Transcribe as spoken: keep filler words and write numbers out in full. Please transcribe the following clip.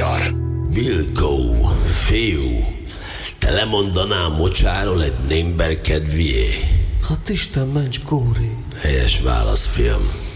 magyar. Vilkó, fiú, te lemondanál mocsáról egy némber kedvié? Hát Isten ments, Kóri. Helyes válasz, fiam.